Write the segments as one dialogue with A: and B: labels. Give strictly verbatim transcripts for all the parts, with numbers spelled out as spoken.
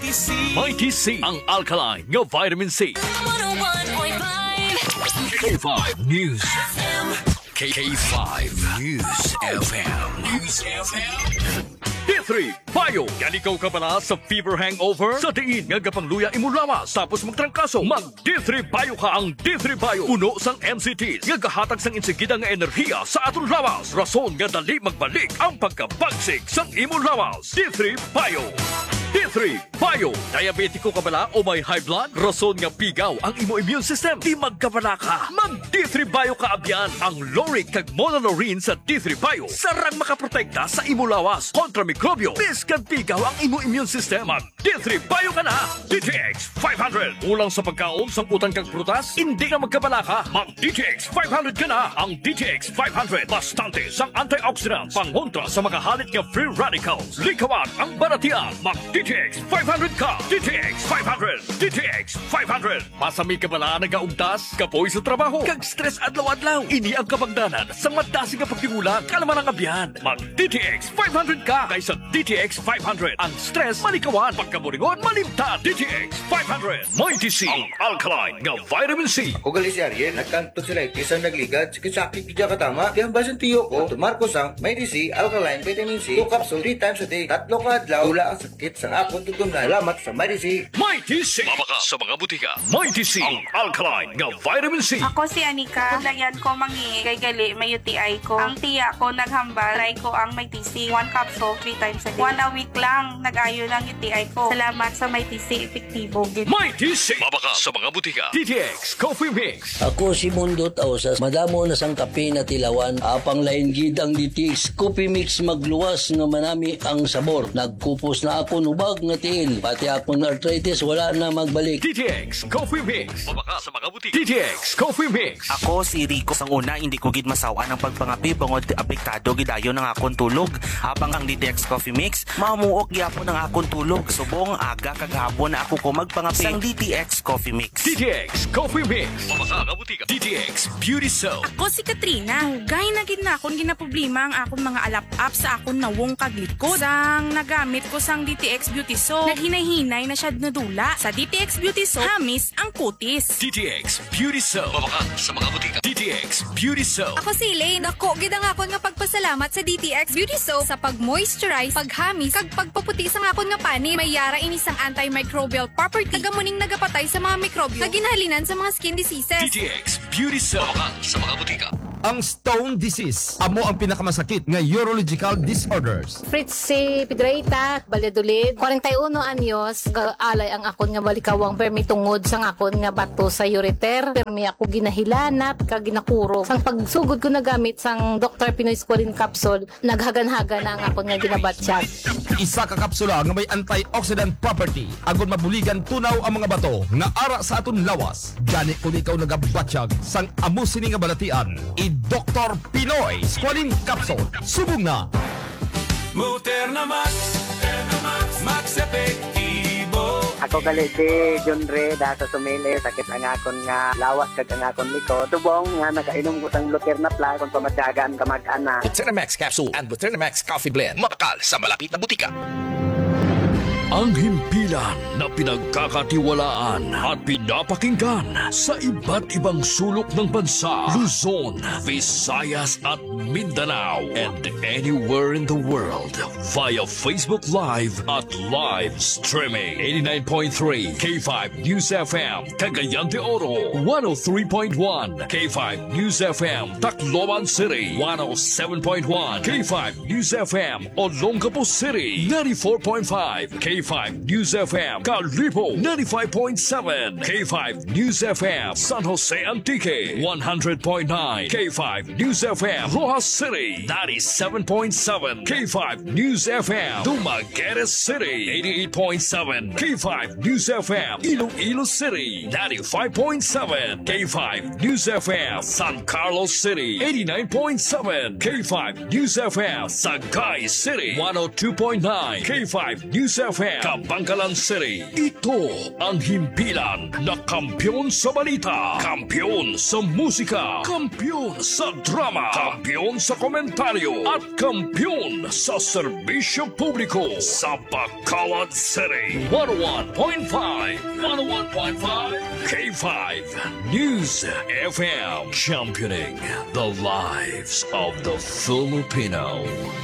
A: Mighty C.
B: Mighty C, ang alkaline nga vitamin C.
C: one oh one point five
B: K five News.
C: F M.
B: K five News F M.
A: News F M.
B: D three Bio. Yan ikaw ka pala sa fever hangover? Sa tiin nga kapangluya imulawas tapos magtrangkaso. Mag D three Bio ka ang D three Bio. Puno sang M C Ts. Nga gahatag sang insigida nga enerhiya sa aton lawas. Rason nga dali magbalik ang pagkabagsik sang imulawas. D three Bio. D three Bio. Diabetiko ka bala o may high blood? Rason nga pigaw ang imo immune system. Di magkabala ka. Mag D three Bio ka abyan. Ang Loric kag Monolorine sa D three Bio. Sarang makaprotekta sa imo lawas kontra mikrobyo. Biskan pigaw ang imo immune system. Mag D three Bio ka na. D T X five hundred. Ulang sa pagkaon sang utang kag prutas? Hindi ka magkabala ka. Mag D T X five hundred ka na. Ang D T X five hundred. Bastante sang antioxidants. Pangontra sa makahalit nga free radicals. Likawan ang baratian. Mag D T X five hundred ka. D T X five hundred. D T X five hundred. Pasami ka bala nagaugdas? Kapoy sa trabaho. Kag stress adlaw-adlaw. Ini ang kabangdanan sa madasi nga pagtimula. Kalaman ang abyan. Mag D T X five hundred ka. Kaysa D T X five hundred. Ang stress malikawan. Pagkaburingon malimtan. D T X five hundred. Mighty C. Ang alkaline nga vitamin C.
D: Ako gali si Ariel, nagkanto sila isang nagligad, sakit-sakit kaya katama. Kaya basin tiyo ko, tumarkos ang Mighty C, alkaline, vitamin C, two capsule, three times a day, tatlo ka adlaw, wala ang sakit sa akong tutunan. Salamat sa Mighty C.
B: Mighty C. Mabaka sa mga butika. Mighty C. Ang alkaline nga vitamin C.
E: Ako si Anika. Layan ko mangi kay gali may U T I ko. Ang tiya ko naghambal. Try ko ang may T C. One capsule, three times a day. One a week lang. Nag-ayo ng U T I ko. Salamat sa may T C. Epektibo.
B: Mighty C. Mabaka sa mga butika. D T X Coffee Mix.
F: Ako si Mundot Ausas, madamo na sang kape na tilawan, apang lain gid ang D T X Coffee Mix magluwas nga manami ang sabor. Nagkupos na ako nubag nga tiil, pati akong arthritis wala na magbalik.
B: D T X Coffee Mix. Mabaka sa mga butika. D T X Coffee Mix.
G: Ako si Rico. Sang una, hindi ko gid masawa ng pagpangapi bangod apektado gidayon ng akong tulog. Habang ang D T X Coffee Mix, mamuok gyapon ng akong tulog. Subong aga kagahapon na ako ko magpangapi sang D T X Coffee Mix.
B: D T X Coffee Mix. Mabaka nga butika. D T X Beauty Soap.
E: Ako si Katrina. Gay na gid na akong ginaproblema ang akong mga alap-up sa akong nawong kaglikod. Sang nagamit ko sang D T X Beauty Soap, naghinay-hinay na siya nadula. Sa D T X Beauty Soap, hamis ang kutis.
B: D T X Beauty Soap. Mabaka sa mga butika. D T X Beauty Soap.
H: Ako si Elaine. Ako, gid ang akon nga pagpasalamat sa D T X Beauty Soap sa pag-moisturize, paghamis, kag pagpaputi sa akon nga pani. May yara ini sang antimicrobial property. Tagamuning nagapatay sa mga mikrobyo na ginhalinan sa mga skin diseases.
B: D T X Beauty Soap. Mabaka sa mga butika.
I: Ang stone disease, amo ang pinakamasakit nga urological disorders.
J: Fritz si Pedreita, Valladolid, forty-one anyos, alay ang akon nga balikawang permi tungod sang akon nga bato sa ureter. Permi ako ginahilanat, ka ginakuro. Sang pagsugod ko nagamit sang Doctor Pinoy Squalene capsule, naghagan-hagan na ang akon nga ginabatsyag.
I: Isa ka kapsula nga may antioxidant property, agon mabuligan tunaw ang mga bato nga ara sa aton lawas. Gani kung ikaw nagabatsyag sang amo sini nga balatian, Doctor Pinoy Squalene Capsule. Subong na!
A: Muterna Max. Muterna Max. Max Epektibo.
K: Ako gali si John Reda sa Sumile. Sakit ang akon nga lawas kag ang akon liko. Subong nga nakainom ko sang Luterna Plus kung pamatyagaan ka mag-ana.
A: Muterna Max Capsule and Muterna Max Coffee Blend. Mabakal sa malapit na butika.
B: Ang himpilan na pinagkakatiwalaan at pinapakinggan sa iba't ibang sulok ng bansa, Luzon, Visayas at Mindanao, and anywhere in the world via Facebook Live at live streaming. eighty-nine point three K five News F M, Cagayan de Oro, one oh three point one K five News F M, Tacloban City, one oh seven point one K five News F M, Olongapo City, ninety-four point five K five News F M, Calipo, ninety-five point seven K five News F M, San Jose Antique, one hundred point nine K five News F M, Rojas City, ninety-seven point seven K five News F M, Dumaguete City, eighty-eight point seven K five News F M, Iloilo City, ninety-five point seven K five News F M, San Carlos City, eighty-nine point seven K five News F M, Sagay City, one oh two point nine K five News F M, M, Kabangkalan City. Ito ang himpilan na kampyon sa balita, kampyon sa musika, kampyon sa drama, kampyon sa komentaryo, at kampyon sa serbisyo publiko sa Bacolod City. one oh one point five, one oh one point five K five News F M, championing the lives of the Filipino.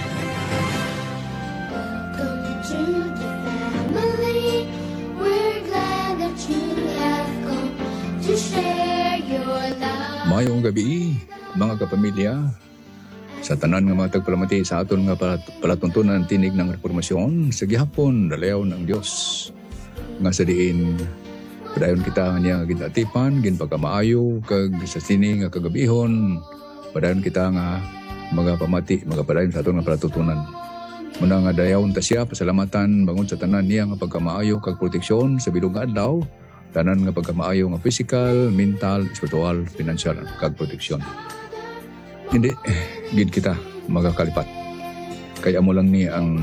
L: Welcome to the family. We're glad that you have come to share your love.
M: Mayong gabi, mga kapamilya. Sa tanan nga mga tagpalamati sa aton nga palat- palatuntunan tinig ng reformasyon, sa gihapon dalayaw ng Dios. Nga sa diin, padayon kita niya nga ginatipan, ginpagkamaayo, kag sa sini nga kagabihon, padayon kita nga mga pamati, mga padayon sa aton nga palatuntunan. Muna nga dayawon ta siya, pasalamatan, bangon sa tanan niya nga pagkamaayo, kag proteksyon sa bilog nga adlaw, tanan nga pagkamaayo nga physical, mental, spiritual, financial, kag proteksyon. Hindi, gid kita magakalipat. Kaya mo lang ni ang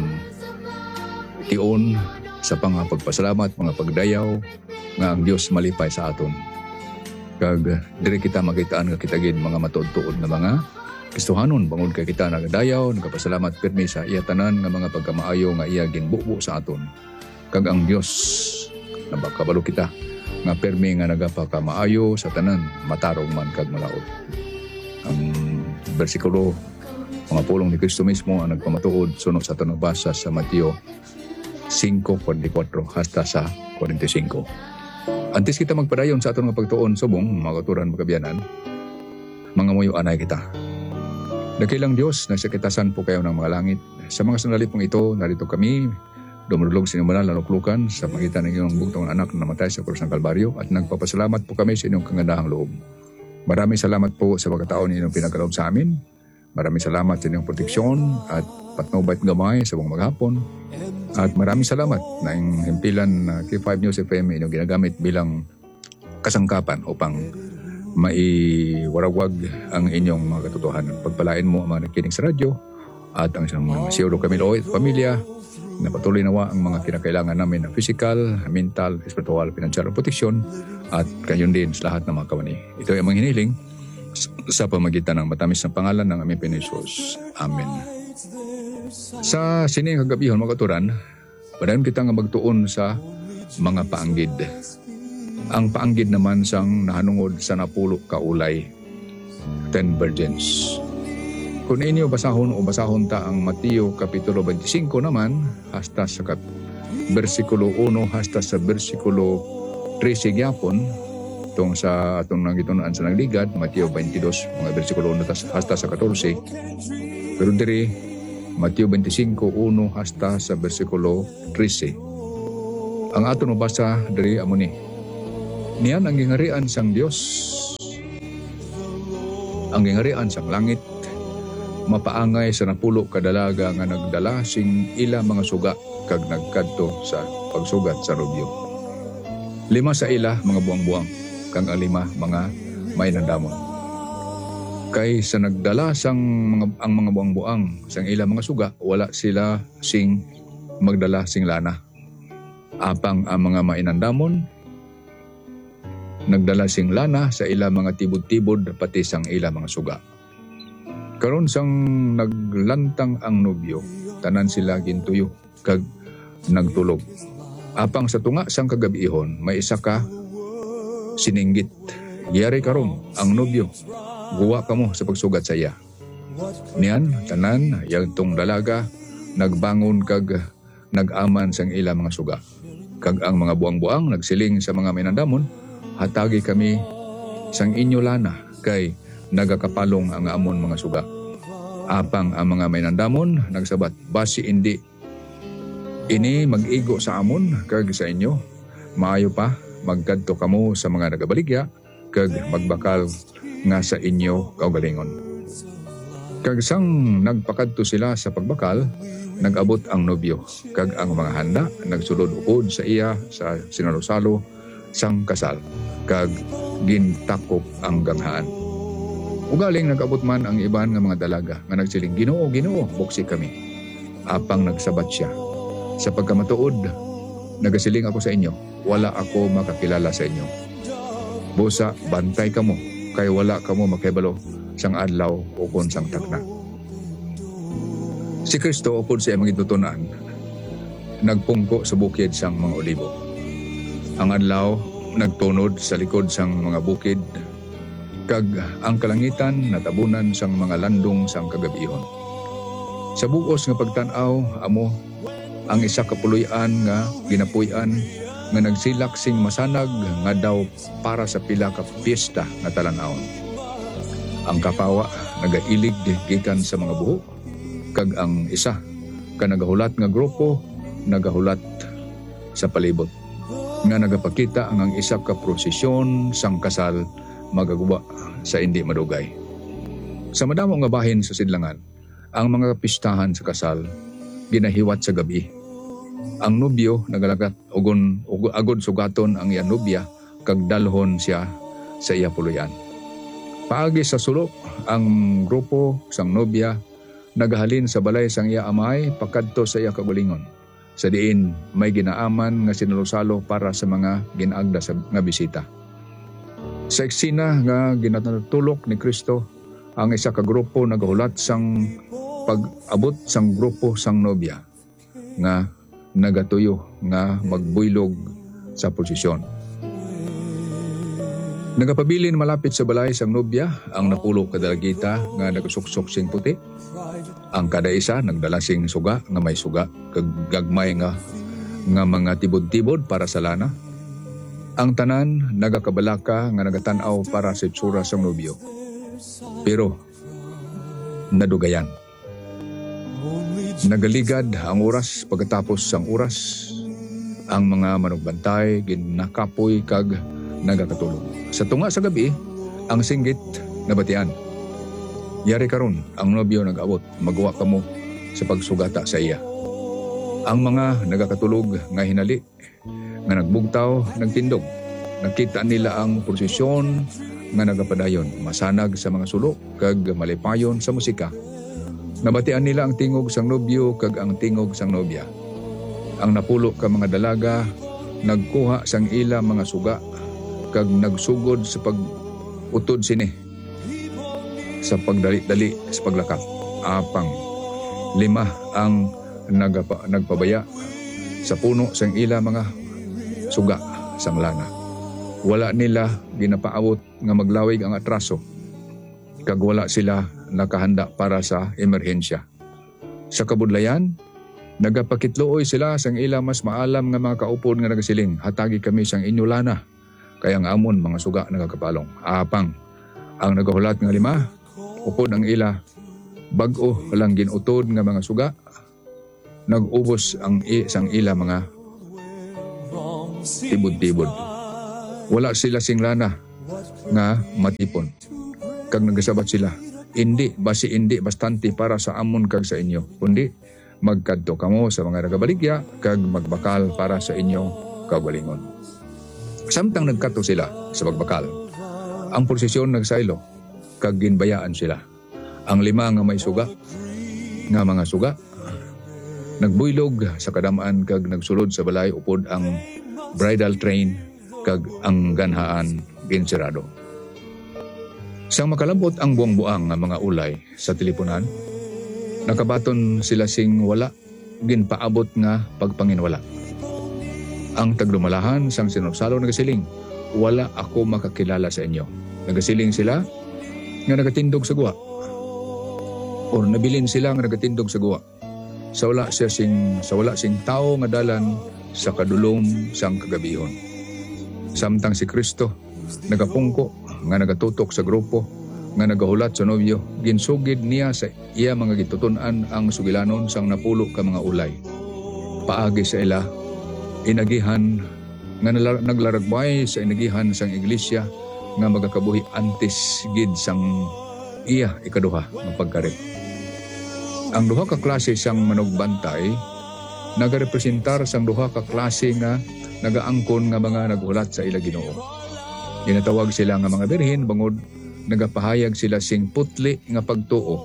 M: tion sa pang pagpasalamat, mga pagdayaw, nga ang Dios malipay sa aton. Kag diri kita makitaan nga kita gid mga matuod-tuod na mga Kristohanon, bangod kay kita nagadayaw, nagapasalamat pirmi sa iya tanan nga mga pagkamaayo nga iya ginbubo sa aton. Kag ang Dios nabakabalo kita nga pirmi nga nagapagkamaayo sa tanan, matarong man kag malaod. Ang bersikulo, mga pulong ni Kristo mismo ang nagpamatuod sunod sa tanong basa sa Mateo five forty-four hasta sa forty-five. Antes kita magpadayon sa aton nga pagtuon subong, mga katuran magkabiyanan, mga muyo anay kita. Dakilang Diyos, nagsakitasan po kayo ng mga langit. Sa mga sandali pong ito, narito kami, dumulog sa inyong banal na luklukan sa magitan ng iyong bugtong anak na namatay sa krus ng Kalbaryo, at nagpapasalamat po kami sa inyong kagandahang loob. Maraming salamat po sa pagkataon ninyong pinagkaloob sa amin. Maraming salamat sa inyong proteksyon at patnubay at gamay sa buong maghapon. At maraming salamat na yung himpilan na K five News F M inyong ginagamit bilang kasangkapan upang maiwarawag ang inyong mga katotohanan. Pagpalain mo ang mga nakikinig sa radyo at ang isang Siyolo Camilo at pamilya na patuloy nawa ang mga kinakailangan namin na physical, mental, spiritual, financial protection at kayon din sa lahat ng mga kawani. Ito ay mga hiniling sa pamagitan ng matamis na pangalan ng aming Pinisos. Amen. Sa sining kagabihon mga katuran, padayon kita nga magtuon sa mga paanggid. Ang paanggid naman sang nahanungod sa napulo ka ulay, ten virgins. Kung inyo basahon o basahon ta ang Mateo Kapitulo twenty-five naman, hasta sa kat versikulo one hasta sa versikulo thirteen gyapon, tong sa atong nangitunan sa nagligad, Mateo twenty-two, mga versikulo one hasta sa fourteen. Pero diri, Mateo twenty-five one hasta sa versikulo thirteen. Ang aton mabasa diri amo ni, niyan ang gingarian sang Dios, ang gingarian sang langit, mapaangay sa napulo kadalaga nga nagdala sing ila mga suga kag nagkadto sa pagsugat sa rubyo. Lima sa ila mga buang-buang, kang ang lima mga may nandamon. Kay sa nagdala sang mga, ang mga buang-buang sang ila mga suga, wala sila sing magdala sing lana. Apang ang mga mainandamon nagdala sing lana sa ila mga tibod-tibod pati sang ila mga suga. Karon sang naglantang ang nobyo, tanan sila gintuyo kag nagtulog. Apang sa tunga sang kagabihon, may isa ka sininggit. Giyari karon ang nobyo, guwa kamo sa pagsugat sa iya. Niyan tanan yagtong dalaga nagbangon kag nag-aman sang ila mga suga. Kag ang mga buang-buang nagsiling sa mga minandamon, hatagi kami sang inyo lana kay nagakapalong ang amon mga suga. Apang ang mga mainandamon nagsabat, basi indi ini mag-igo sa amon kag sa inyo, maayo pa magkadto kamo sa mga nagabaligya kag magbakal nga sa inyo kaugalingon. Kag sang nagpakadto sila sa pagbakal, nag-abot ang nobyo kag ang mga handa nagsulod ukod sa iya sa sinalo-salo sang kasal kag gintakop ang ganghaan. Ugaling nag-abot man ang iban nga mga dalaga nga nagsiling, Ginoo, Ginoo, buksi kami. Apang nagsabat siya, sa pagkamatuod Nagasiling ako sa inyo, wala ako makakilala sa inyo. Busa, bantay kamo, kay wala kamo makibalo sang adlaw o kon sang takna. Si Kristo upod sa iyang gitutunan, nagpungko sa bukid sang mga olibo. Ang adlaw nagtunod sa likod sang mga bukid, kag ang kalangitan natabunan sang mga landong sang kagabihon. Sa buos nga pagtan-aw amo ang isa ka puloy-an nga ginapuy-an nga nagsilak sing masanag nga daw para sa pila ka piyesta nga talan-awon. Ang kapawa nagailig gikan sa mga buho, kag ang isa ka nagahulat nga grupo nagahulat sa palibot nga nagapakita ang ang isa ka prosesyon sang kasal magaguba sa indi madugay. Sa madamo nga bahin sa sidlangan, ang mga pistahan sa kasal ginahiwat sa gabi. Ang nobyo nagalagat ugon agod sugaton ang iya nobya kag dalhon siya sa iya puluyan. Paagi sa sulok, ang grupo sang nobya nagahalin sa balay sang iya amay pakadto sa iya kagulingon. Sa diin may ginaaman nga sinulosalo para sa mga ginaagda sa nga bisita. Sa eksena nga ginatulok ni Kristo, ang isa ka grupo nagahulat sang pag-abot sang grupo sang nobya nga nagatuyo nga magbuylog sa posisyon. Nagapabilin malapit sa balay sang nobya ang napulo kadalagita nga nagasuksok sing puti. Ang kada isa nagdala sing suga nga may suga kag gagmay nga nga mga tibod-tibod para sa lana. Ang tanan nagakabalaka nga nagatan-aw para sa itsura sang nobyo. Pero nadugayan. Nagaligad ang oras pagkatapos sang oras. Ang mga manugbantay ginakapoy kag nagakatulog. Sa tunga sa gabi, ang singgit nabatian. Yari karon ang nobyo nag-abot, magawa kamo sa pagsugata sa iya. Ang mga nagakatulog nga hinali, nga nagbugtaw, nagtindog. Nakita nila ang prosesyon nga nagapadayon, masanag sa mga sulok kag malipayon sa musika. Nabatian nila ang tingog sang nobyo kag ang tingog sang nobya. Ang napulo ka mga dalaga nagkuha sang ila mga suga kag nagsugod sa pag-utod sini sa pagdali-dali sa paglakap. Apang lima ang nagapa, nagpabaya sa puno sang ila mga suga sang lana. Wala nila ginapaabot nga maglawig ang atraso kag wala sila nakahanda para sa emerhensya. Sa kabudlayan, nagapakitluoy sila sang ila mas maalam nga mga kaupod nga nagasiling, hatagi kami sang inyo lana, kaya ang amon mga suga nagakapalong. Apang, ang nagahulat nga lima, upod ang ila, bag-o lang ginutod nga mga suga, nag-ubos ang i- sang ila mga tibod-tibod. Wala sila sing lana nga matipon. Kag nagasabat sila, hindi basi hindi bastante para sa amon kag sa inyo, kundi magkadto kamo sa mga nagabaligya kag magbakal para sa inyo kaugalingon. Samtang nagkadto sila sa magbakal, ang prosesyon nagsaylo kag ginbayaan sila. Ang lima nga may suga nga mga suga nagbuylog sa kadamaan kag nagsulod sa balay upod ang bridal train kag ang ganhaan ginsirado. Sang makalabot ang buang-buang nga mga ulay sa teleponan, nakabaton sila sing wala, ginpaabot nga pagpanginwala. Ang tagdumalahan sang sinusalo nagasiling, wala ako makakilala sa inyo. Nagasiling sila nga nagatindog sa guwa. O nabilin sila nga nagatindog sa guwa. Sa wala siya sing, sa wala sing tao nga dalan sa kadulom sang kagabihon. Samtang si Kristo nagapungko nga nagatutok sa grupo nga nagahulat sa nobyo, ginsugid niya sa iya mga gitutunan ang sugilanon sang napulo ka mga ulay. Paagi sa ila, inagihan nga naglaragbay sa inagihan sang iglesia nga magakabuhi antes gid sang iya ikaduha ng pagkarit. Ang duha ka klase sang manugbantay nagarepresentar sang duha ka klase nga nagaangkon nga mga naghulat sa ila Ginoo. Ginatawag sila nga mga birhen bangod nagapahayag sila sing putli nga pagtuo.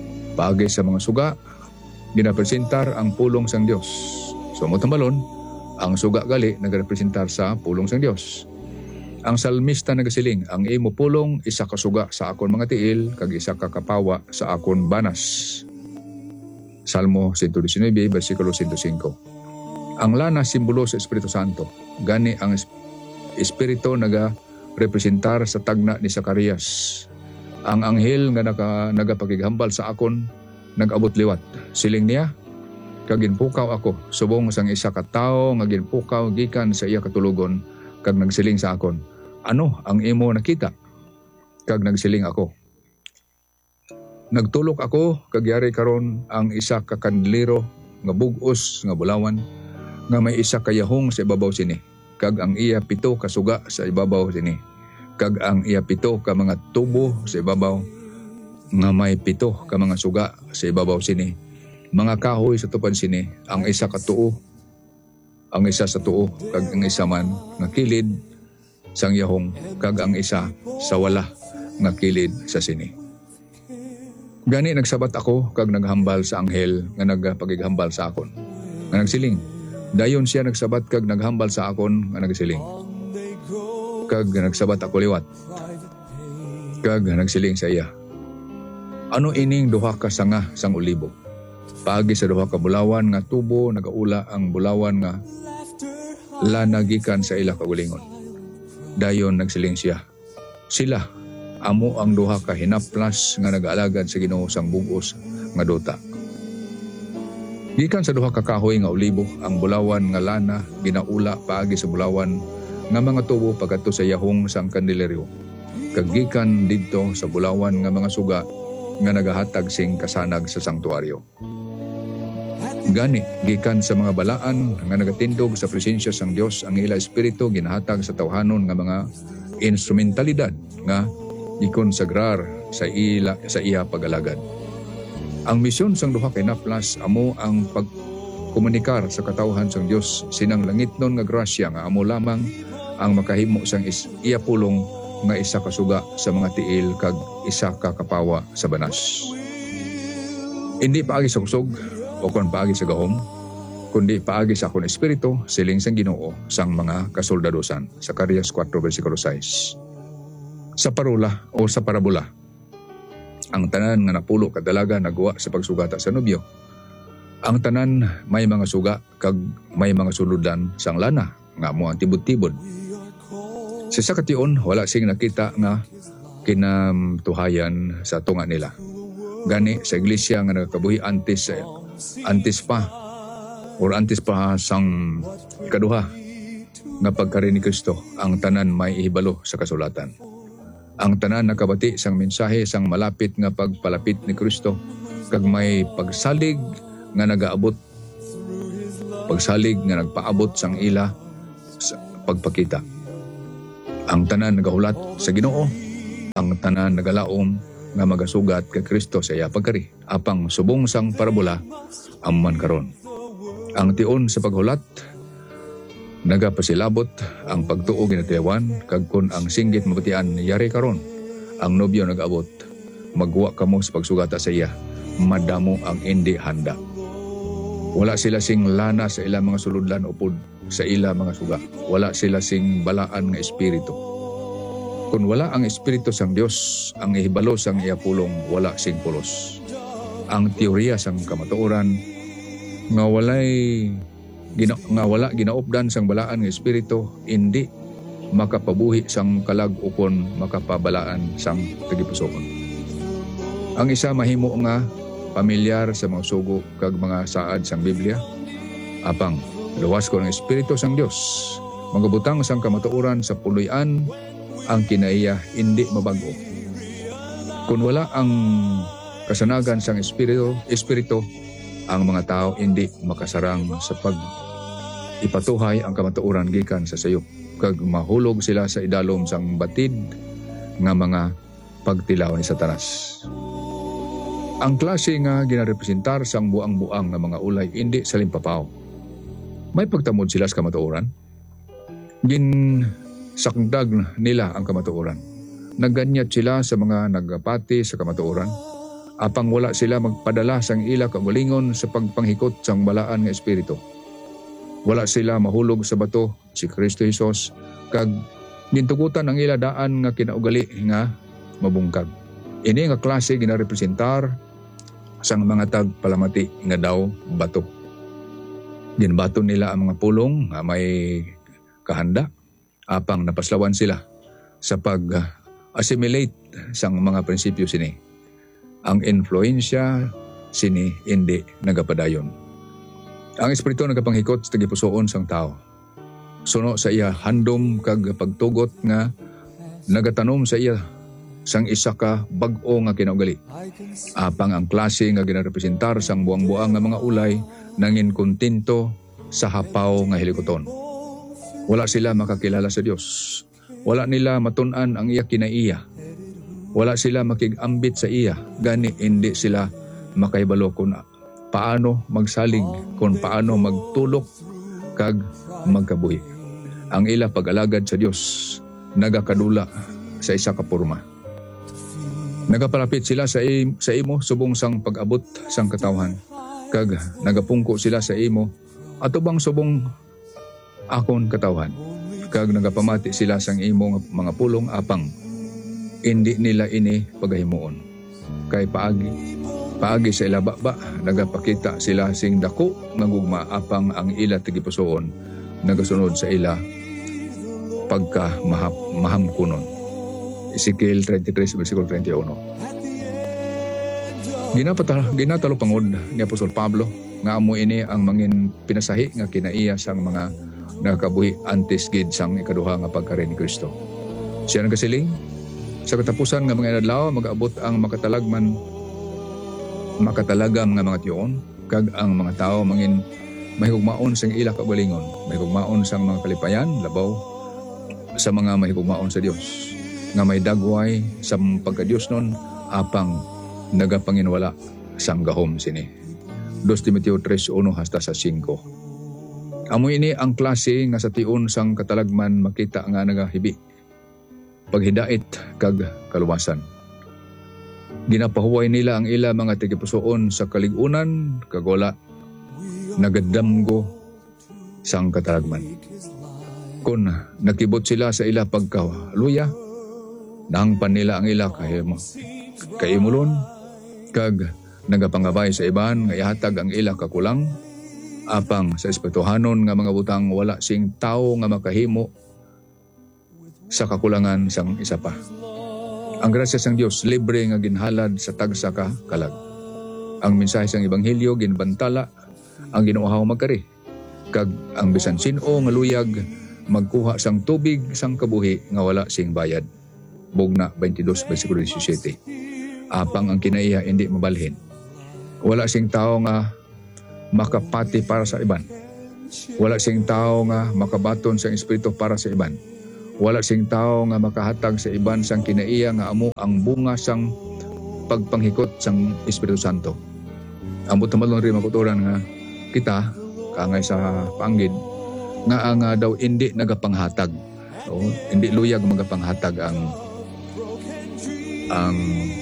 M: Bagay sa mga suga, ginapresentar ang pulong sang Dios. So motambalon, Ang suga gali nagarepresentar sa pulong sang Dios. Ang salmista nagasiling, ang imo pulong isa ka suga sa akon mga tiil kag isa ka kapawa sa akon banas. Salmo one nineteen, versikulo one oh five. Ang lana simbolo sa Espiritu Santo. Gani ang Espiritu naga representar sa tagna ni Zacarias. Ang anghel nga naga, nagapakighambal sa akon nag-abot liwat. Siling niya, kag ginpukaw ako subong sang isa ka tawo nga ginpukaw gikan sa iya katulugon kag nagsiling sa akon, ano ang imo nakita? Kag nagsiling ako, nagtulok ako kag yari karon ang isa ka kandilero nga bug-os nga bulawan nga may isa ka yahong sa ibabaw sini, kag ang iya pito ka suga sa ibabaw sini, kag ang iya pito ka mga tubo sa ibabaw nga may pito ka mga suga sa ibabaw sini. Mga kahoy sa tupad sini, ang isa ka tuo, ang isa sa tuo, kag ang isa man nga kilid sang yahong, kag ang isa sa wala nga kilid sa sini. Gani nagsabat ako kag naghambal sa anghel nga nagpagighambal sa akon, nga nagsiling. Dayon siya nagsabat kag naghambal sa akon nga nagsiling. Kag nagsabat ako liwat. Kag nagsiling sa iya, ano ining duha ka sanga sang ulibo? Paagi sa duha ka bulawan nga tubo nagaula ang bulawan nga lanagikan sa ila kaulingon. Dayon nagsiling siya, sila amo ang duha ka hinaplas nga nagaalagad sa Ginoo sang bug-os nga duta. Gikan sa duha ka kahoy nga ulibo ang bulawan nga lana ginaula paagi sa bulawan nga mga tubo pagadto sa yahong sang kandileryo. Kag gikan didto sa bulawan nga mga suga nga nagahatag sing kasanag sa sanktuaryo. Gani, gikan sa mga balaan nga nagatindog sa presensya sang Dios ang ila espiritu ginahatag sa tawhanon nga mga instrumentalidad nga gikonsagrar sa ila sa iya pagalagad. Ang misyon sang duha ka hinaplas amo ang pagkomunikar sa katawhan sang Dios sinang langitnon nga grasya nga amo lamang ang makahimo sang is, iya pulong nga isa ka suga sa mga tiil kag isa ka kapawa sa banas. Hindi paagi sa kusog o kon paagi sa gahom, kundi paagi sa akong espiritu, siling sang Ginoo sang mga kasoldadosan. Zacarias four versikulo six. Sa parula o sa parabola, ang tanan nga napulo kadalaga nagawa sa pagsugata sa nobyo. Ang tanan may mga suga kag may mga suludlan sang lana nga mo ang tibod-tibod. Sa sakation wala sing nakita nga kinamtuhayan sa tunga nila. Gani sa iglesia nga nagakabuhi antes antes pa or antes pa sang ikaduha nga pagkari ni Kristo, ang tanan may ihibalo sa kasulatan. Ang tanan nakabati sang mensahe sang malapit nga pagpalapit ni Kristo kag may pagsalig nga nagaabot pagsalig nga nagpaabot sang ila sa pagpakita. Ang tanan nagahulat sa Ginoo, ang tanan nagalaom nga magasugat kay Kristo sa iya pagkari. Apang subong sang parabola amman karon. Ang tion sa paghulat nagapasilabot ang pagtuo ginatiyawan kag kun ang singgit mabatian yari karon. Ang nobyo nag-abot, magwa kamo sa pagsugata sa iya, madamo ang indi handa. Wala sila sing lana sa ilang mga suludlan upod sa ila mga suga. Wala sila sing balaan nga espiritu. Kung wala ang espiritu sang Dios, ang ihibalo sang iya pulong wala sing pulos. Ang teorya sang kamatuoran nga walay gina, nga wala ginaupdan sang balaan nga espiritu indi makapabuhi sang kalag ukon makapabalaan sang tagipusoon. Ang isa mahimo nga pamilyar sa mga sugo kag mga saad sang Biblia. Apang luwas ko ng espiritu sang Dios, magabutang sang kamatuoran sa puloy-an ang kinaiya hindi mabago. Kung wala ang kasanagan sang espiritu, espiritu ang mga tao hindi makasarang sa pag ipatuhay ang kamatuoran gikan sa sayop kag mahulog sila sa idalom sang batid nga mga pagtilaw ni Satanas. Ang klase nga ginarepresentar sang buang-buang nga mga ulay hindi sa limpapaw. May pagtamod sila sa kamatuoran. Gin sakdag nila ang kamatuoran. Naganyat sila sa mga nagapati sa kamatuoran. Apang wala sila magpadala sang ila kagalingon sa pagpanghikot sang balaan nga espiritu. Wala sila mahulog sa bato, si Kristo Jesus, kag gintugutan ang ila daan nga kinaugali nga mabungkag. Ini nga klase ginarepresentar sang mga tagpalamati nga daw bato. Ginbato nila ang mga pulong nga may kahanda, apang napaslawan sila sa pag-assimilate sang mga prinsipyo sini. Ang influensya sini hindi nagapadayon. Ang espiritu nagapanghikot sa tagipusoon sang tao. Suno sa iya handom kag pagtugot nga nagatanom sa iya sang isa ka bag-o nga kinaugali. Apang ang klase nga ginarepresentar sang buang-buang nga mga ulay nangin kontento sa hapaw nga hilikoton. Wala sila makakilala sa Dios. Wala nila matun-an ang iya kinaiya. Wala sila makigambit sa iya. Gani hindi sila makaibalo kung paano magsalig, kung paano magtulok kag magkabuhi. Ang ila pag-alagad sa Dios nagakadula sa isa ka porma. Nagapalapit sila sa im, sa imo subong sang pag-abot sang katawhan. Kag nagapungko sila sa imo atubang subong akon katawhan. Kag nagapamati sila sang imo mga pulong apang hindi nila ini pagahimuon. Kay paagi paagi sa ila baba nagapakita sila sing dako nga gugma apang ang ila tigipusoon nagasunod sa ila pagka mahap, mahamkunon. Ezekiel thirty-three, versikulo thirty-one. Ginapatalo, ginatalo pangod ni Apostol Pablo nga amo ini ang mangin pinasahi nga kinaiya sang mga nakabuhi antes gid sang ikaduha nga pagkari ni Kristo. Siya nagasiling sa katapusan nga mga adlaw mag-abot ang makatalagman makatalagam nga mga tiyon kag ang mga tao mangin mahigugmaon sang ila kaugalingon, mahigugmaon sang mga kalipayan labaw sa mga mahigugmaon sa Dios nga may dagway sa pagka-Dios nun apang nagapanginwala sang gahom sini. Dos Timoteo three one hasta sa five. Amo ini ang klase nga sa tion sang katalagman makita nga nagahibi paghidait kag kaluwasan. Ginapahuway nila ang ila mga tigipusoon sa kaligunan kag wala nagadamgo sang katalagman. Kung nakibot sila sa ila pagkaluya, nahangpan nila ang ila kahimo kaimulon kag nagapangabay sa iban nga ihatag ang ila kakulang apang sa espirituhanon nga mga butang wala sing tao nga makahimo sa kakulangan sang isa pa. Ang grasya sang Dios libre nga ginhalad sa tagsa ka kalag. Ang mensahe sang ebanghelyo ginbantala ang ginuuhaw magkari kag ang bisan sin-o nga luyag magkuha sang tubig sang kabuhi nga wala sing bayad. Bugna twenty-two versikulo seventeen. Apang ang kinaiya hindi mabalhin. Wala sing tao nga makapati para sa iban. Wala sing tao nga makabaton sang espiritu para sa iban. Wala sing tao nga makahatag sa iban sang kinaiya nga amo ang bunga sang pagpanghikot sang Espiritu Santo. Ang butamalon rin makuturan nga kita kangay sa panggid nga ang uh, daw hindi nagapanghatag. So, hindi luyag magapanghatag ang ang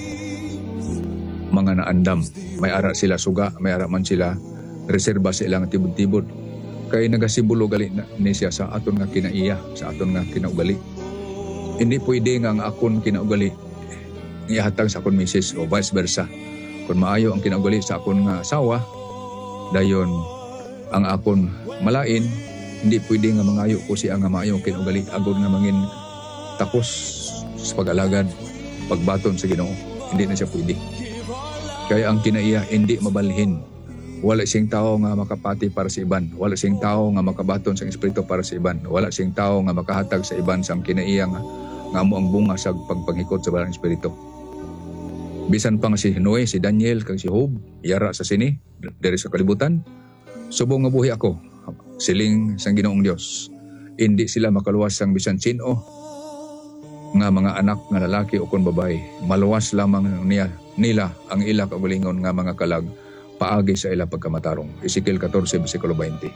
M: mga naandam. May ara sila suga, may ara man sila reserba sa ilang tibod-tibod. Kay nagasimbolo gali na, ni siya sa aton nga kinaiya, sa aton nga kinaugali. Hindi pwede nga ang akon kinaugali ihatag sa akon misis o vice versa. Kung maayo ang kinaugali sa akon nga asawa, dayon ang akon malain, hindi pwede nga mangayo ko siya nga maayo kinaugali agod nga mangin takos sa pag-alagad, pagbaton sa Ginoo. Hindi na siya pwede. Kaya ang kinaiya hindi mabalhin. Wala siyang tao nga makapati para sa iban. Wala siyang tao nga makabaton sa espiritu para sa iban. Wala siyang tao nga makahatag sa iban sang kinaiya nga, nga mo ang bunga sa pagpanghikot sa balang espiritu. Bisan pa nga si Noe, si Daniel, kag si Job, yara sa sini, diri sa kalibutan. Subong nga buhi ako, siling sang Ginoong Dios. Hindi sila makaluwas sang bisan sino nga mga anak nga lalaki o kon babae. Maluwas lamang niya, nila ang ila kaugalingon nga mga kalag paagi sa ila pagkamatarong. Ezekiel fourteen, versikulo twenty.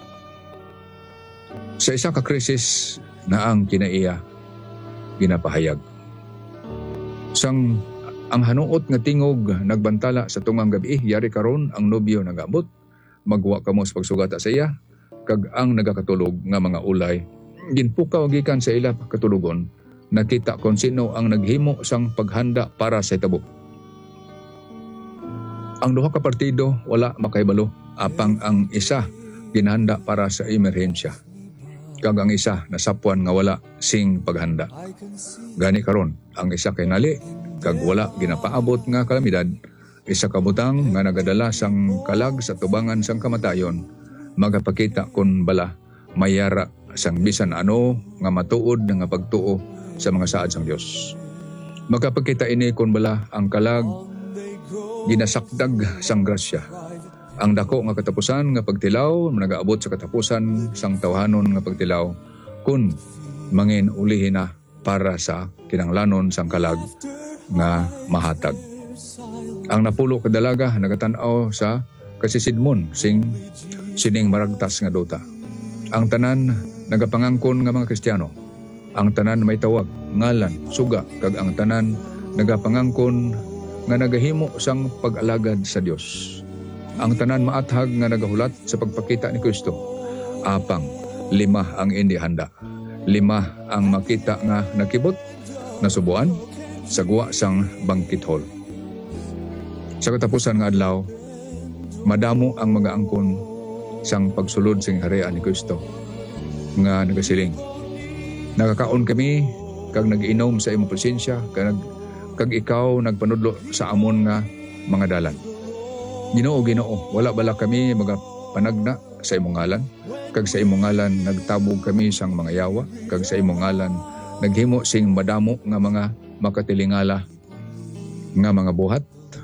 M: Sa isa ka krisis na ang kinaiya ginapahayag. Sang ang hanuot nga tingog nagbantala sa tungang gabi, yari karon ang nobyo nagabot, magwa kamo sa pagsugata sa iya, kag ang nagakatulog nga mga ulay ginpukaw gikan sa ila katulugon, nakita kon sino ang naghimo sang paghanda para sa hitabo. Ang duha ka partido wala makahibalo, apang ang isa ginhanda para sa emerhensya, kag ang isa nasapuan nga wala sing paghanda. Gani karon, ang isa kay nali kag wala ginapaabot nga kalamidad, isa ka butang nga nagadala sang kalag sa tubangan sang kamatayon, magapakita kon bala mayara sang bisan ano nga matuod nga pagtuo sa mga saad sang Dios. Magapakita ini kon bala ang kalag ginasakdag sang grasya. Ang dako nga katapusan nga pagtilaw nagaabot sa katapusan sang tawhanon nga pagtilaw kun mangin ulihin na para sa kinanglanon sang kalag nga mahatag. Ang napulo kadalaga nagatan-aw sa kasisidmon sing sining maragtas nga duta. Ang tanan nagapangangkon nga mga Kristiyano. Ang tanan may tawag, ngalan, suga, kag ang tanan nagapangangkon nga nagahimo sang pag-alagad sa Dios. Ang tanan maathag nga nagahulat sa pagpakita ni Kristo. Apang lima ang indi handa. Lima ang makita nga nakibot, nasubuan, sagwa sang banquet hall. Sa katapusan nga adlaw, madamo ang mga angkon sang pagsulod sing harian ni Kristo nga nagasiling, nakakaon kami kag nag-inom sa imong presensya, kag, kag ikaw nagpanudlo sa amon nga mga dalan. Ginoo, Ginoo, wala bala kami magapanagna sa imong ngalan, kag sa imong ngalan nagtabog kami sang mga yawa, kag sa imong ngalan naghimo sing madamo nga mga makatilingala nga mga buhat.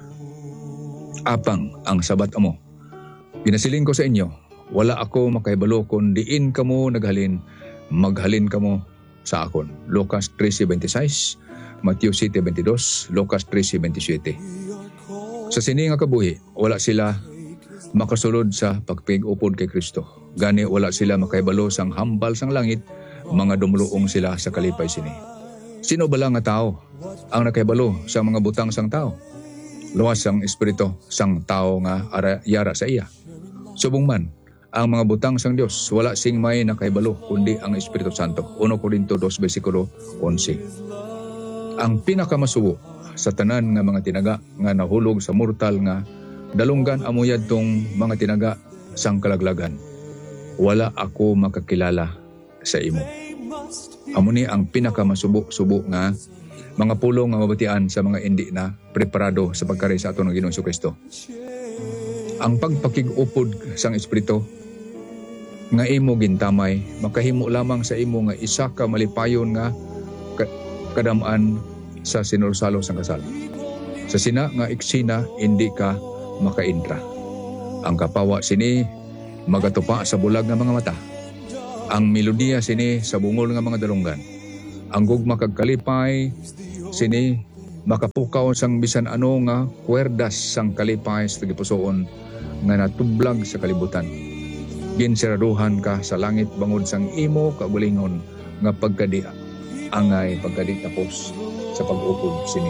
M: Apang ang sabat amo, pinasiling ko sa inyo, wala ako makahibalo kung diin kamo naghalin, maghalin kamo sa akon. Lucas thirteen twenty-six, Matthew seven twenty-two, Lucas thirteen twenty-seven. Sa sini nga kabuhi, wala sila makasulod sa pagpig-upod kay Kristo. Gani wala sila makahibalo sang hambal sang langit, mga dumuluong sila sa kalipay sini. Sino bala nga tao ang nakahibalo sa mga butang sang tao? Luwas ang espiritu sang tao nga ara, yara sa iya. Subong man, ang mga butang sang Dios wala sing may nakahibalo kundi ang Espiritu Santo. First Corintios two versikulo eleven. Ang pinakamasubo sa tanan nga mga tinaga nga nahulog sa mortal nga dalunggan amuyad tong mga tinaga sang kalaglagan. Wala ako makakilala sa imo. Amo ni ang pinakamasubo-subo nga mga pulong nga mabatian sa mga indi na preparado sa pagkari sa aton nga Ginoong Kristo. Ang pagpakig-upod sang Espiritu nga imo gintamay, makahimo lamang sa imo nga isa ka malipayon nga kadamaan sa sinursalo sang kasal. Sa sina nga iksina, hindi ka makaintra. Ang kapawa sini magatupa sa bulag nga mga mata. Ang melodiya sini sa bungol nga mga dalunggan. Ang gugma kag kalipay sini makapukaw sang bisan ano nga kwerdas sang kalipay sa gipusoon nga natublag sa kalibutan. Ginsiraduhan ka sa langit bangod sang imo kabulingon nga pagkadi angay pagkadi tapos sa pag-upod sini.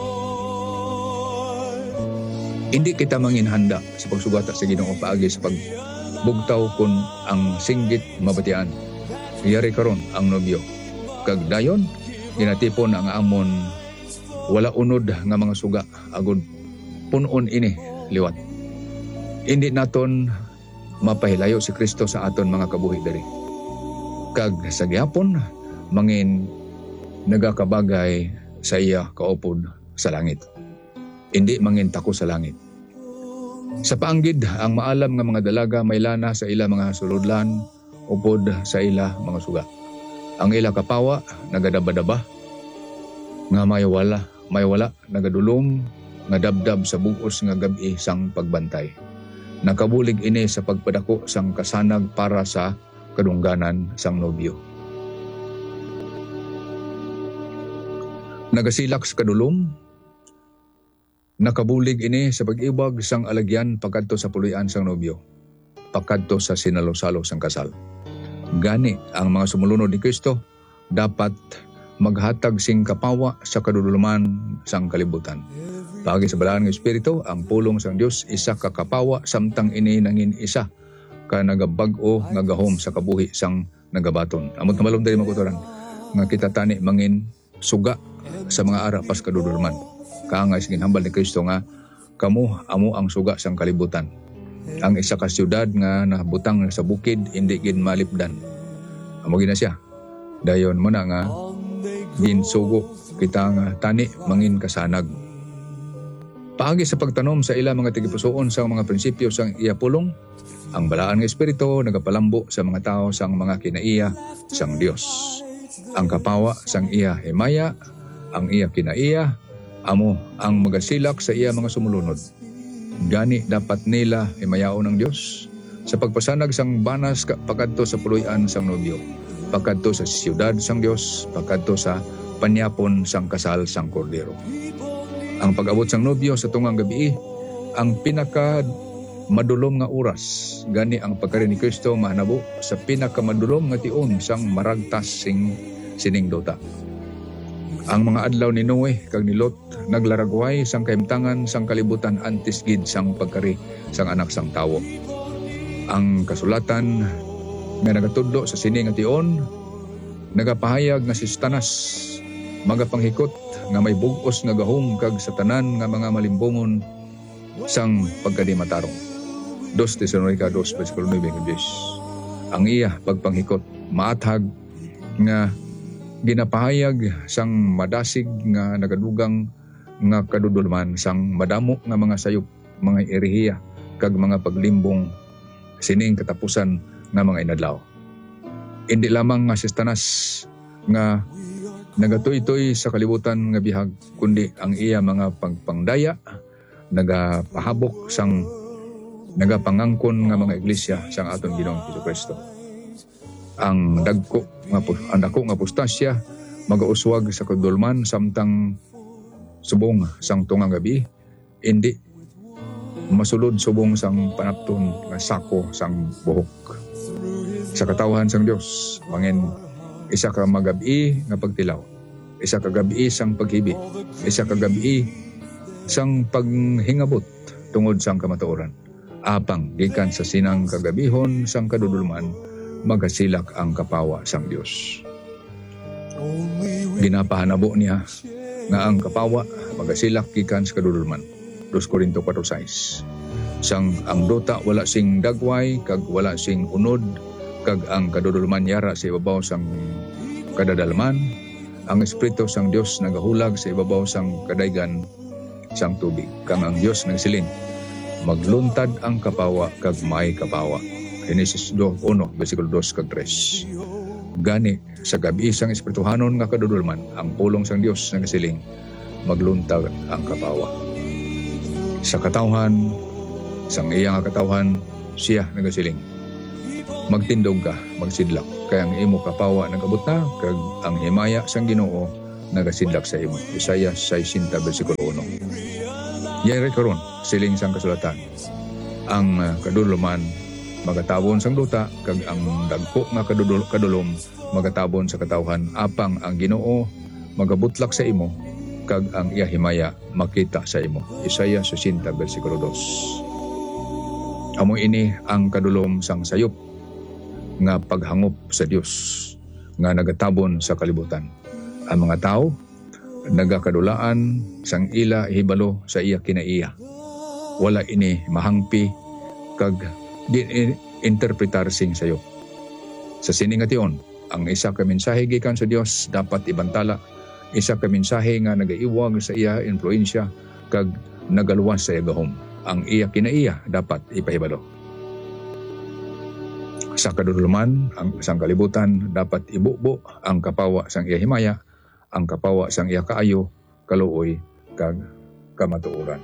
M: Hindi kita manginhanda sa pagsugata sa Ginoo paagi sa pagbugtaw kun ang singgit mabatian. Iyari karon ang nobyo. Kag dayon ginatipon ang amon wala unod nga mga suga agud punon ini liwat. Hindi naton mapahilayo si Kristo sa aton mga kabuhi diri. Kag sa gihapon mangin nagakabagay sa iya kaupod sa langit. Hindi mangin tako sa langit. Sa paanggid ang maalam nga mga dalaga may lana sa ila mga suludlan upod sa ila mga suga. Ang ila kapawa nagadaba-daba nga may wala, may wala nagadulom nga dabdab sa bugos nga gabi sang pagbantay. Nakabulig ini sa pagpadako sang kasanag para sa kadungganan sang nobyo. Nagasilak sa kadulom, nakabulig ini sa pag-ibag sang alagyan pagkadto sa puloy-an sang nobyo, pagkadto sa sinalo-salo sang kasal. Gani ang mga sumulunod ni Kristo dapat maghatag sing kapawa sa kaduduluman sang kalibutan. Pagi sa balahan ng Espiritu, ang pulong sang Dios isa ka kapawa samtang ini nangin isa ka nagabag-o nga gahom sa kabuhi sang nagabaton. Amot nga malong dali makuturan nga kita tani mangin suga sa mga ara pas kadudurman. Kaangay sa ginhambal ni Kristo nga kamo amo ang suga sang kalibutan. Ang isa ka siyudad nga nabutang sa bukid hindi gid malipdan. Amo gina siya. Dayon mo na nga ginsugo kita nga tani mangin kasanag. Paagi sa pagtanom sa ila mga tigipusoon sa mga prinsipyo sang iya pulong, ang balaan nga espiritu nagapalambo sa mga tao sang mga kinaiya sang Dios. Ang kapawa sang iya himaya, ang iya kinaiya, amo ang magasilak sa iya mga sumulunod. Gani dapat nila himayaon ng Dios sa pagpasanag sang banas pagkadto sa puloy-an sang nobyo, pagkadto sa siyudad sang Dios, pagkadto sa panyapon sang kasal sang kordero. Ang pag-abot sang nobyo sa tungang gabi, ang pinaka madulom nga oras, gani ang pagkari ni Kristo mahanabo sa pinaka madulom nga tion sang maragtas sing sining dota. Ang mga adlaw ni Noe kag ni Lot naglaragway sang kahimtangan sang kalibutan antes gid sang pagkari sang anak sang tawo. Ang kasulatan nga nagatudlo sa sining nga tion nagapahayag nga si Satanas magapanghikot nga may bug-os nga gahom kag sa tanan nga mga malimbongon sang pagkadimatarong. Dos Tesalonica two versikulo nine hanggang ten. Ang iya pagpanghikot maathag nga ginapahayag sang madasig nga nagadugang nga kadudulman sang madamo nga mga sayop, mga erehiya kag mga paglimbong sining katapusan nga mga inadlaw. Hindi lamang nga si Satanas nga nagatoy-toy sa kalibutan nga bihag, kundi ang iya mga pagpangdaya nagapahabok sang nagapangangkon nga mga iglesia sang aton Ginoong Jesucristo. Ang dagko nga ang dako nga apostasya magauswag sa kadulman samtang subong sang tungang gabi, hindi masulod subong sang panapton nga sako sang buhok. Sa katawhan sang Dios mangin isa ka magabi nga pagtilaw, isa ka gabi sang paghibi, isa ka gabi sang paghingabot tungod sang kamatuoran. Apang gikan sa sinang kagabihon sang kadudulman magasilak ang kapawa sang Dios. Ginapahanabo niya nga ang kapawa magasilak gikan sa kadudulman. Dos Korinto four six. Sang ang dota wala sing dagway kag wala sing unod kag ang kadudulman yara sa ibabaw sang kadadalman, ang espiritu sang Dios nagahulag sa ibabaw sang kadaygan sang tubig. Kang ang Dios nagsiling, magluntad ang kapawa kag may kapawa. Genesis one versikulo two kag three. Gani sa gabi sang espirituhanon nga kadudulman, ang pulong sang Dios nagsiling, magluntad ang kapawa. Sa katawhan, sang iya nga katawhan, siya nagasiling, magtindog ka, magsidlak, kaya ang imo kapawa nagabot na, kag ang himaya sang Ginoo nagasidlak sa imo. Isaiah sixteen versikulo one. Yari karon siling sang kasulatan, ang uh, kaduluman magatabon sang duta, kag ang dagko nga kadudul kadulom magatabon sa katawhan, apang ang Ginoo magabutlak sa imo, kag ang iya himaya makita sa imo. Isaiah sixteen versikulo two. Amo ini ang kadulom sang sayop nga paghangop sa Dios nga nagatabon sa kalibutan. Ang mga tao nagakadulaan sang ila hibalo sa iya kinaiya. Wala ini mahangpi kag di-interpretar sing sayop. Sa sining nga tion, ang isa ka mensahe gikan sa Dios dapat ibantala, isa ka mensahe nga nagaiwag sa iya influensya kag nagaluwas sa iya gahom. Ang iya kinaiya dapat ipahibalo. Sa kaduduluman, ang isang kalibutan dapat ibubo ang kapawa sang iya himaya, ang kapawa sang iya kaayo, kaluoy, kag kamatuoran.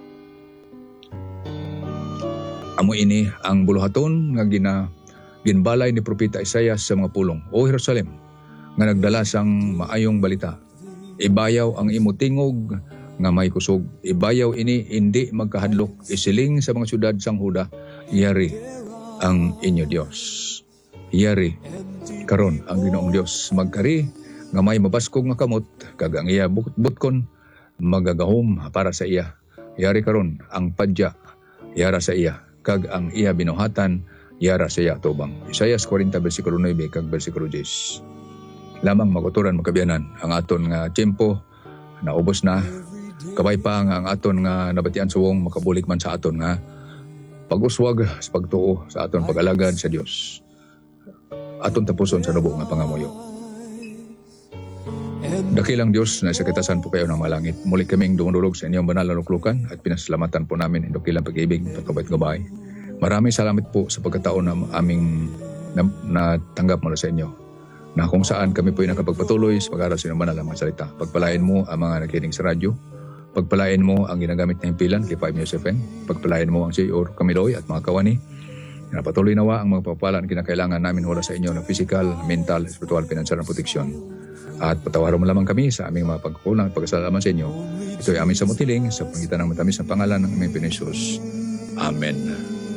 M: Amo ini ang buluhaton nga gina ginbalay ni propeta Isaiah sa mga pulong. O Jerusalem, nga nagdala sang maayong balita. Ibayaw ang imo tingog nga may kusog. Ibayaw ini hindi magkahadlok. Isiling sa mga syudad sang Huda, yari ang inyo Dios. Yari karon ang Ginoong Dios magkari nga may mabaskog nga kamot, kag ang iya butkon magagahom para sa iya. Yari karon ang padya yara sa iya, kag ang iya binuhatan yara siya tubang. Isayas forty versikulo nine kag versikulo ten. Lamang maguturan makabiyanan ang aton nga tiempo naubos na. Kabay pa nga ang aton nga nabatian suwong makabulik man sa aton nga pag-uswag sa pagtuo sa aton pag-alagad sa Dios. Aton tapuson sa nubo nga pangamuyo. Dakilang Diyos na sa kitasan po kayo ng malangit. Muli kaming dumudulog sa inyong banal na luklukan at pinasalamatan po namin ang dakilang pag-ibig at kabait-gabay. Maraming salamat po sa pagkataon na aming natanggap mula sa inyo. Na kung saan kami po ay nakapagpatuloy sa pag-aaral sa inyong banal na mga salita. Pagpalain mo ang mga nakikinig sa radyo. Pagpalain mo ang ginagamit na himpilan kay five News F M. Pagpalain mo ang C E O Camiloy at mga kawani. Napatuloy nawa ang mga pagpapalaan kinakailangan namin mula sa inyo ng physical, mental, spiritual, financial na proteksyon. At patawaran mo lamang kami sa aming mga pagkukulang at pagkasalaman sa inyo. Ito ay aming samutiling sa pangitan ng matamis na pangalan ng aming Pinisus. Amen.